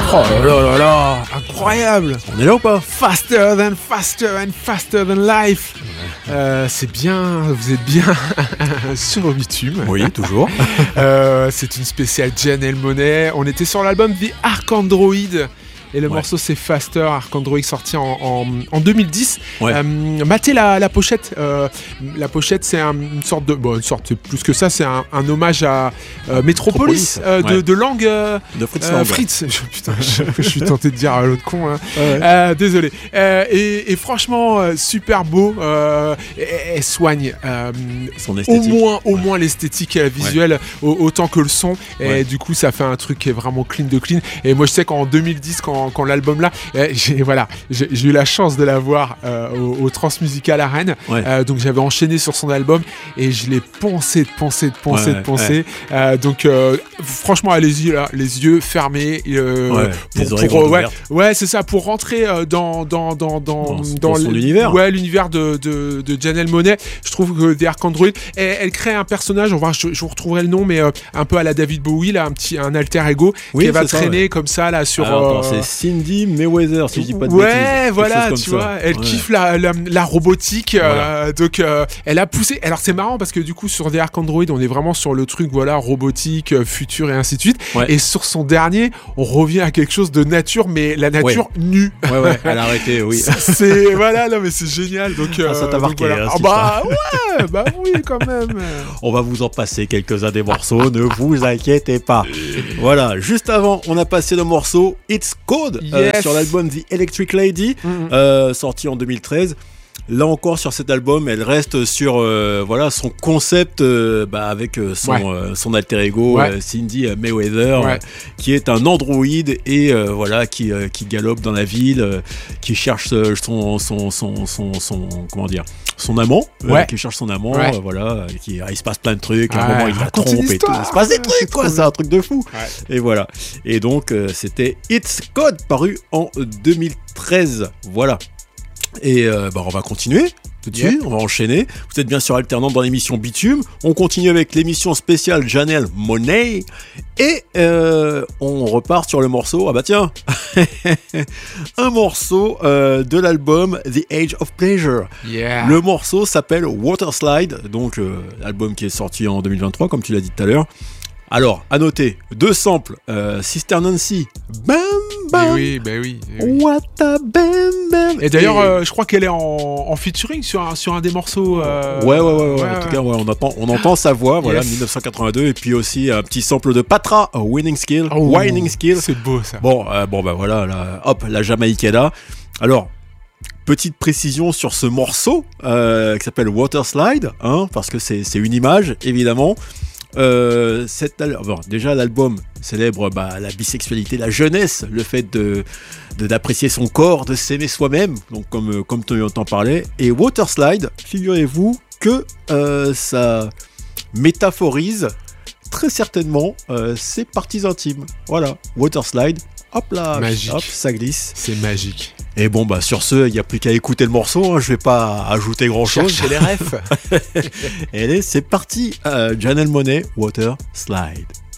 Oh là là là, incroyable. On est là ou pas? Faster than faster and faster than life. C'est bien, vous êtes bien sur Bitume. Oui, toujours. C'est une spéciale Janelle Monáe. On était sur l'album The Arc Android. Et le morceau c'est Faster, Arc Android, sorti en 2010. Ouais. Matez la pochette. La pochette c'est une sorte de... Bon, une sorte, c'est plus que ça, c'est un hommage à Metropolis, de langue... de Fritz Lang. Fritz. Putain, je suis tenté de dire l'autre con. Hein. Ouais. Désolé. Et franchement, super beau. Elle soigne son esthétique. au moins l'esthétique et la visuelle autant que le son. Et du coup, ça fait un truc qui est vraiment clean de clean. Et moi, je sais qu'en 2010, quand l'album là, j'ai eu la chance de l'avoir au Transmusical à Rennes. Donc j'avais enchaîné sur son album et je l'ai poncé. Donc franchement, allez-y là, les yeux fermés. C'est ça, pour rentrer dans son univers. Ouais, l'univers de Janelle Monáe. Je trouve que The Arc Android, elle crée un personnage. Je vous retrouverai le nom, mais un peu à la David Bowie là, un alter ego qui va traîner comme ça là sur. Alors, c'est Cindy Mayweather, si je dis pas de bêtises. Ouais, voilà, tu vois, elle kiffe la robotique. Voilà. Donc, elle a poussé. Alors, c'est marrant parce que du coup, sur The Arc Android, on est vraiment sur le truc, voilà, robotique, futur et ainsi de suite. Et sur son dernier, on revient à quelque chose de nature, mais la nature nue. Ouais, elle a arrêté, oui. C'est voilà, non, mais c'est génial. Donc, ça t'a marqué. Voilà. Oui, quand même. On va vous en passer quelques-uns des morceaux, ne vous inquiétez pas. Voilà, juste avant, on a passé le morceau It's Code sur l'album The Electric Lady, sorti en 2013. Là encore, sur cet album, elle reste sur son concept avec son alter ego Cindy Mayweather, qui est un androïde et qui galope dans la ville, qui cherche son amant, qui cherche son amant, il se passe plein de trucs, à un moment il la trompe et tout, il se passe des trucs, quoi, c'est un truc de fou. Et voilà. Et donc c'était It's Code, paru en 2013. Voilà. Et on va continuer tout de suite, on va enchaîner. Vous êtes bien sûr alternante dans l'émission Bitume. On continue avec l'émission spéciale Janelle Monáe. Et on repart sur le morceau. Ah bah tiens un morceau de l'album The Age of Pleasure. Le morceau s'appelle Water Slide. Donc l'album qui est sorti en 2023, comme tu l'as dit tout à l'heure. Alors, à noter, 2 samples, Sister Nancy, bam bam. Oui. What a bam bam. Et d'ailleurs, je crois qu'elle est en featuring sur un des morceaux. Ouais. En tout cas, on entend sa voix, voilà, 1982, et puis aussi un petit sample de Patra, Winning Skill. C'est beau ça. Bon, voilà, là, hop, la Jamaïque est là. Alors. Petite précision sur ce morceau qui s'appelle Water Slide, parce que c'est une image, évidemment. Déjà l'album célèbre la bisexualité, la jeunesse, le fait d'apprécier son corps, de s'aimer soi-même, donc comme tu en parlais. Et Water Slide, figurez-vous que ça métaphorise très certainement ses parties intimes. Voilà, Water Slide. Hop là, magique. Hop, ça glisse. C'est magique. Et bon, sur ce, il n'y a plus qu'à écouter le morceau, je vais pas ajouter grand-chose. Cherchez les refs. Et allez, c'est parti. Janelle Monáe, Water Slide.